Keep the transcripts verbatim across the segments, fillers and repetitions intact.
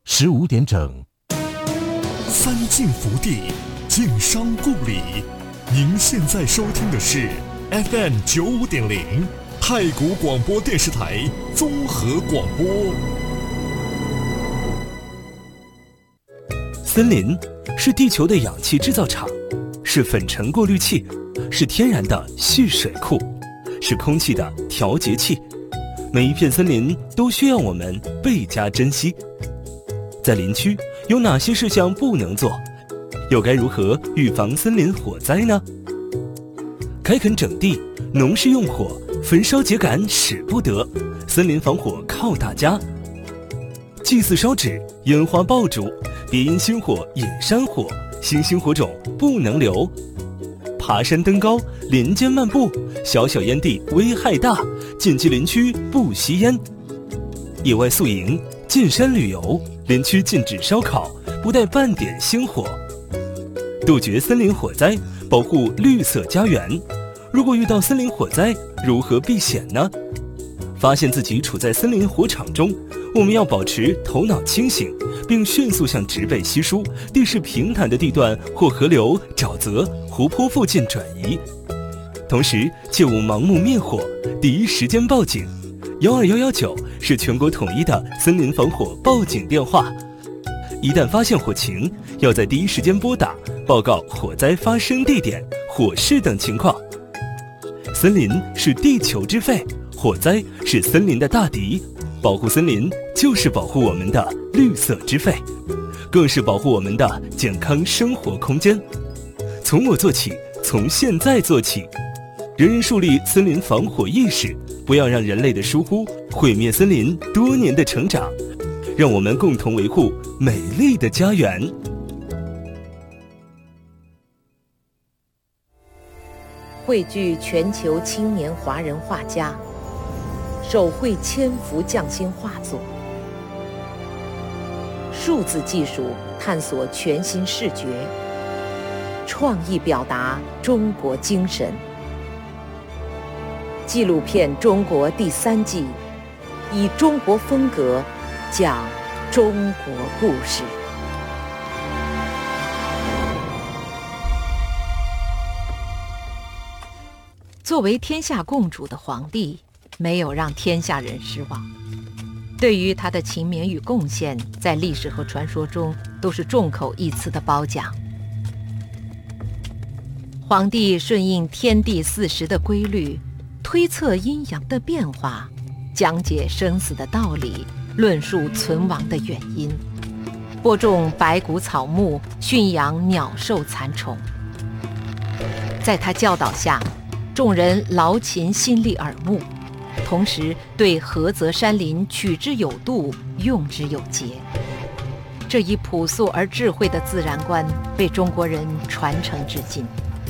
十五点整。 三晋福地，晋商故里。您现在收听的是 F M 九五点零太谷广播电视台综合广播。 森林是地球的氧气制造厂，是粉尘过滤器，是天然的蓄水库，是空气的调节器。每一片森林都需要我们倍加珍惜。在林区有哪些事项不能做？又该如何预防森林火灾呢？开垦整地，农事用火，焚烧秸秆使不得，森林防火靠大家。祭祀烧纸，烟花爆竹，别因星火引山火，星星火种不能留。爬山登高，林间漫步，小小烟蒂危害大，禁忌林区不吸烟。野外宿营，进山旅游，林区禁止烧烤，不带半点星火。杜绝森林火灾，保护绿色家园。如果遇到森林火灾，如何避险呢？发现自己处在森林火场中，我们要保持头脑清醒，并迅速向植被稀疏、地势平坦的地段或河流、沼泽、湖泊附近转移。同时，切勿盲目灭火，第一时间报警。幺二幺幺九是全国统一的森林防火报警电话。一旦发现火情，要在第一时间拨打，报告火灾发生地点、火势等情况。森林是地球之肺，火灾是森林的大敌。保护森林就是保护我们的绿色之肺，更是保护我们的健康生活空间。从我做起，从现在做起，人人树立森林防火意识，不要让人类的疏忽毁灭森林多年的成长。让我们共同维护美丽的家园。 汇聚全球青年华人画家，手绘千幅匠心画作，数字技术探索全新视觉，创意表达中国精神。纪录片《中国》第三季，以中国风格讲中国故事。作为天下共主的皇帝，没有让天下人失望。对于他的勤勉与贡献，在历史和传说中都是众口一词的褒奖。皇帝顺应天地四时的规律，推测阴阳的变化，讲解生死的道理，论述存亡的原因，播种百谷草木，驯养鸟兽蚕虫。在他教导下，众人劳勤心力耳目，同时对菏泽山林取之有度，用之有节。这一朴素而智慧的自然观被中国人传承至今。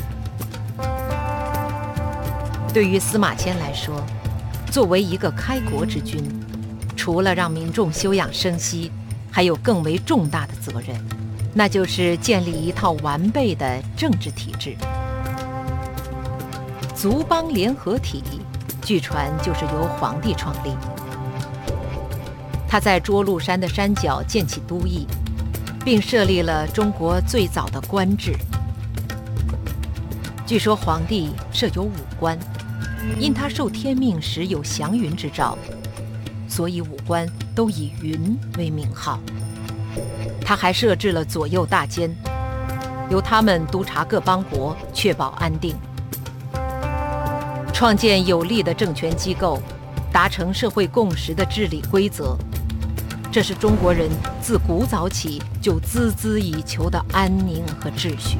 对于司马迁来说，作为一个开国之君，除了让民众休养生息，还有更为重大的责任，那就是建立一套完备的政治体制。族邦联合体，据传就是由皇帝创立。他在涿鹿山的山脚建起都邑，并设立了中国最早的官制。据说皇帝设有五官，因他受天命时有祥云之兆，所以五官都以云为名号。他还设置了左右大监，由他们督察各邦国，确保安定。创建有力的政权机构，达成社会共识的治理规则，这是中国人自古早起就孜孜以求的安宁和秩序。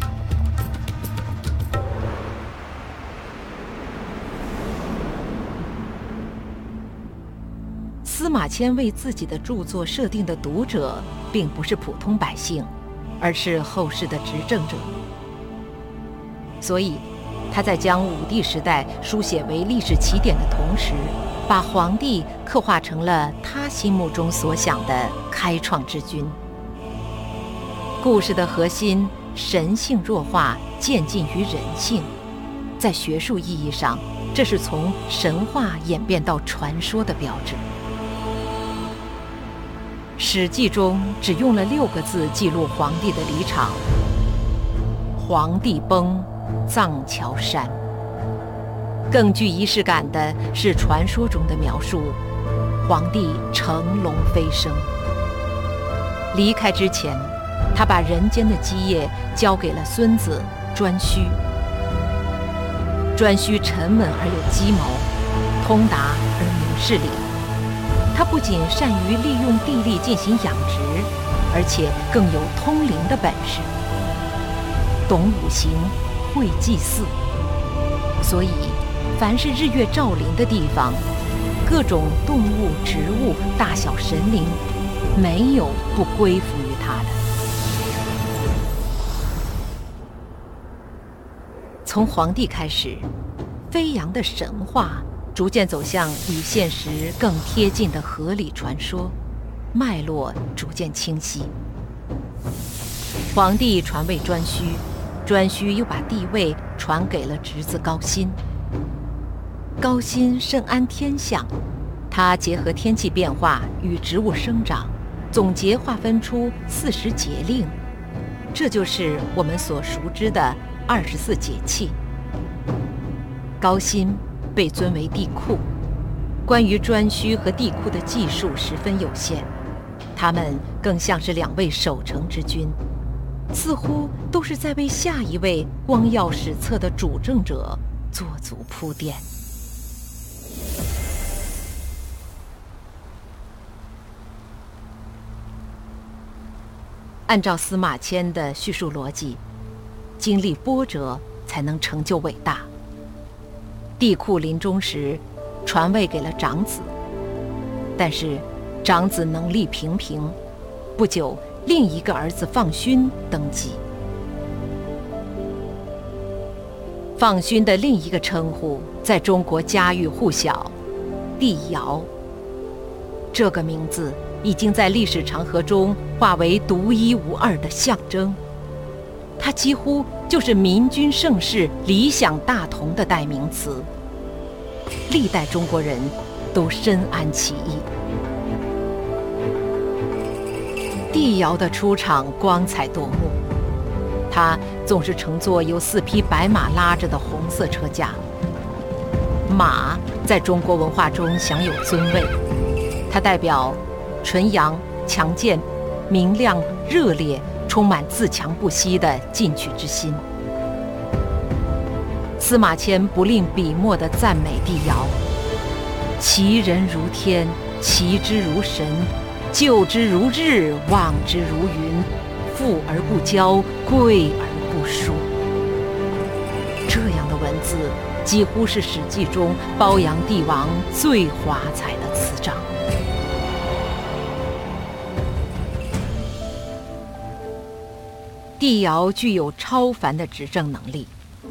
司马迁为自己的著作设定的读者，并不是普通百姓，而是后世的执政者。所以他在将武帝时代书写为历史起点的同时，把皇帝刻画成了他心目中所想的开创之君。故事的核心，神性弱化，渐近于人性。在学术意义上，这是从神话演变到传说的标志。 史记中只用了六个字记录皇帝的离场：皇帝崩，葬桥山。更具仪式感的是传说中的描述：皇帝乘龙飞升。离开之前，他把人间的基业交给了孙子颛顼。颛顼沉稳而有计谋，通达而明事理。他不仅善于利用地利进行养殖，而且更有通灵的本事，懂五行，会祭祀。所以凡是日月照临的地方，各种动物、植物、大小神灵，没有不归服于他的。从黄帝开始，飞扬的神话逐渐走向与现实更贴近的合理传说，脉络逐渐清晰。皇帝传位颛顼，颛顼又把帝位传给了侄子高辛。高辛深谙天象，他结合天气变化与植物生长，总结划分出四时节令，这就是我们所熟知的二十四节气。高辛被尊为帝库，关于颛顼和帝库的记述十分有限，他们更像是两位守城之君，似乎都是在为下一位光耀史册的主政者做足铺垫。按照司马迁的叙述逻辑，经历波折才能成就伟大。帝库临终时传位给了长子，但是长子能力平平，不久另一个儿子放勋登基。放勋的另一个称呼在中国家喻户晓，帝尧。这个名字已经在历史长河中化为独一无二的象征，它几乎就是民君盛世、理想大同的代名词。历代中国人都深谙其意。帝尧的出场光彩夺目，他总是乘坐由四匹白马拉着的红色车架。马在中国文化中享有尊位，它代表纯阳、强健、明亮、热烈，充满自强不息的进取之心。司马迁不吝笔墨地赞美帝尧：其人如天，其之如神，救之如日，望之如云，富而不骄，贵而不疏。这样的文字几乎是史记中褒扬帝王最华彩的词章。帝尧具有超凡的执政能力，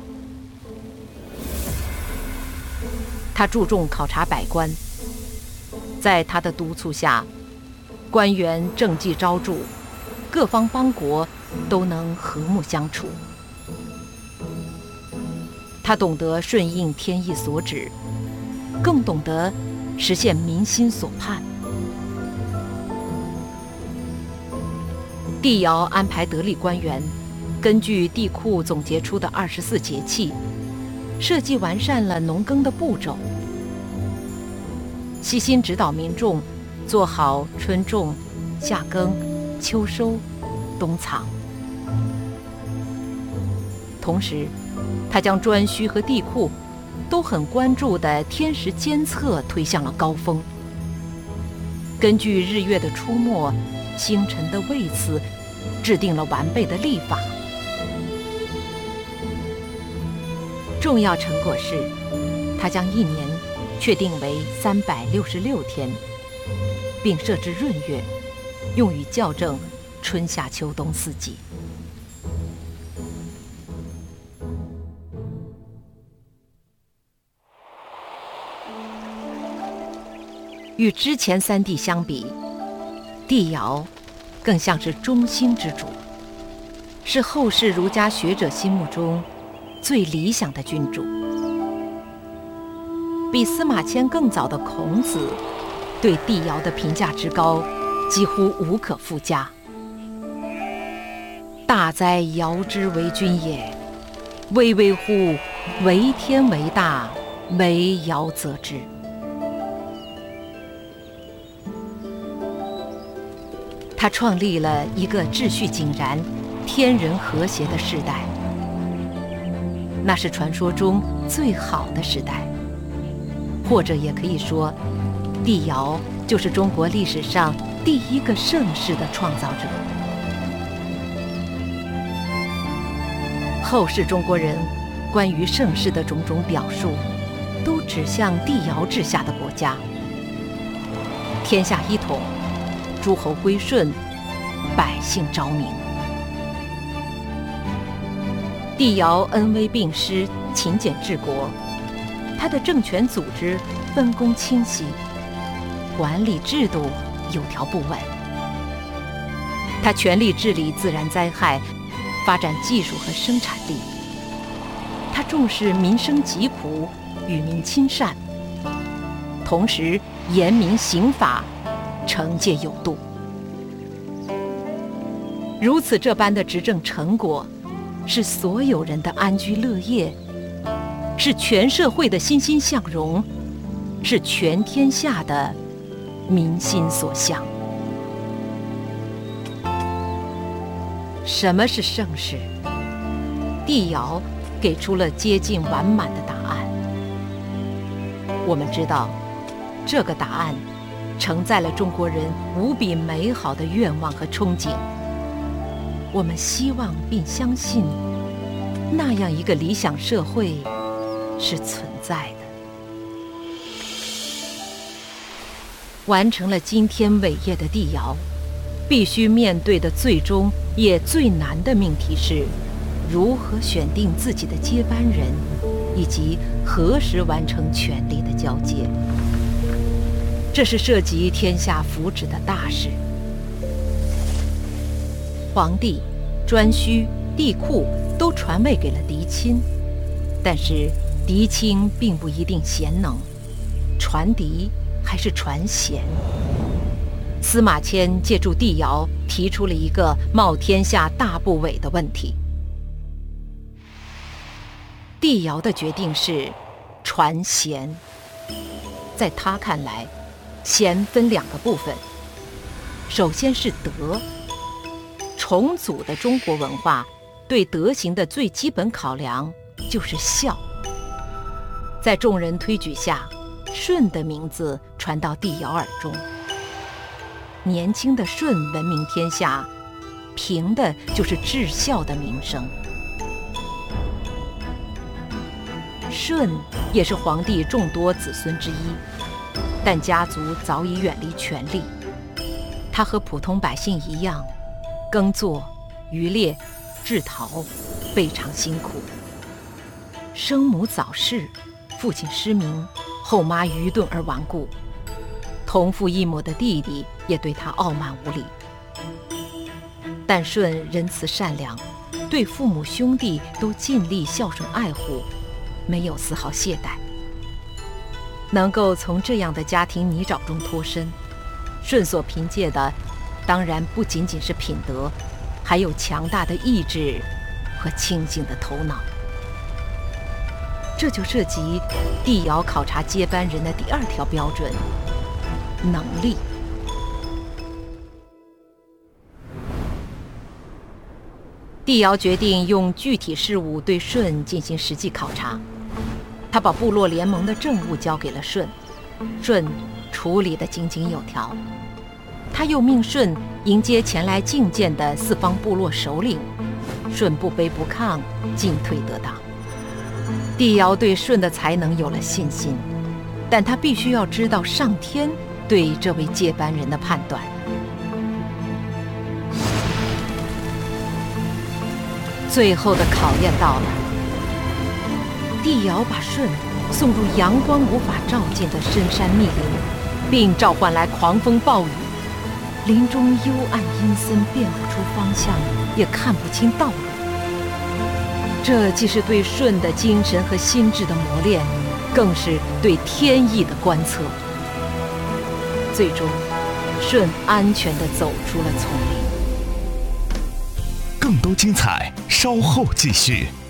他注重考察百官，在他的督促下，官员政绩昭著，各方邦国都能和睦相处。他懂得顺应天意所指，更懂得实现民心所盼。帝尧安排得力官员，根据帝库总结出的二十四节气，设计完善了农耕的步骤，悉心指导民众做好春种、夏耕、秋收、冬藏。同时，他将颛顼和帝库都很关注的天时监测推向了高峰。根据日月的出没、星辰的位次，制定了完备的历法。重要成果是，他将一年确定为三百六十六天，并设置闰月，用于校正春夏秋冬四季。与之前三帝相比，帝尧更像是中兴之主，是后世儒家学者心目中最理想的君主。比司马迁更早的孔子对帝尧的评价之高， 几乎无可复加。大哉尧之为君也，巍巍乎为天为大，为尧则之。他创立了一个秩序井然、天人和谐的时代，那是传说中最好的时代，或者也可以说，帝尧就是中国历史上第一个盛世的创造者。后世中国人关于盛世的种种表述，都指向帝尧治下的国家。天下一统，诸侯归顺，百姓昭明。帝尧恩威并施，勤俭治国，他的政权组织分工清晰，管理制度有条不紊。他全力治理自然灾害，发展技术和生产力。他重视民生疾苦，与民亲善，同时严明刑法，惩戒有度。如此这般的执政成果，是所有人的安居乐业，是全社会的欣欣向荣，是全天下的民心所向。什么是盛世？帝尧给出了接近完满的答案。我们知道，这个答案承载了中国人无比美好的愿望和憧憬。我们希望并相信，那样一个理想社会是存在的。完成了惊天伟业的帝尧，必须面对的最终也最难的命题是，如何选定自己的接班人，以及何时完成权力的交接。这是涉及天下福祉的大事。皇帝、颛顼、帝库都传位给了嫡亲，但是嫡亲并不一定贤能，传嫡还是传贤。司马迁借助帝尧提出了一个冒天下大不韪的问题。帝尧的决定是传贤。在他看来，贤分两个部分，首先是德。重组的中国文化对德行的最基本考量就是孝。在众人推举下，舜的名字传到帝尧耳中。年轻的舜闻名天下，凭的就是至孝的名声。舜也是皇帝众多子孙之一，但家族早已远离权力。他和普通百姓一样，耕作、渔猎、制陶，非常辛苦。生母早逝，父亲失明，后妈愚钝而顽固。同父异母的弟弟也对他傲慢无礼。但舜仁慈善良，对父母兄弟都尽力孝顺爱护，没有丝毫懈怠。能够从这样的家庭泥沼中脱身，舜所凭借的当然不仅仅是品德，还有强大的意志和清醒的头脑。这就涉及帝尧考察接班人的第二条标准：能力。帝尧决定用具体事务对舜进行实际考察。他把部落联盟的政务交给了舜，舜处理得井井有条。他又命舜迎接前来觐见的四方部落首领，舜不卑不亢，进退得当。帝尧对舜的才能有了信心，但他必须要知道上天对这位接班人的判断。最后的考验到了，帝尧把舜送入阳光无法照进的深山密林，并召唤来狂风暴雨。林中幽暗阴森，辨不出方向，也看不清道路。这既是对舜的精神和心智的磨练，更是对天意的观测。最终， 舜安全地走出了丛林。 更多精彩，稍后继续。